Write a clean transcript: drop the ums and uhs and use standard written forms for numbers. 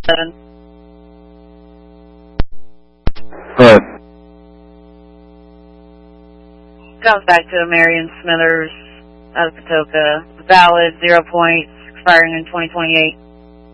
Right. Comes back to Marion Smithers out of Patoka. Valid, 0 points, expiring in 2028.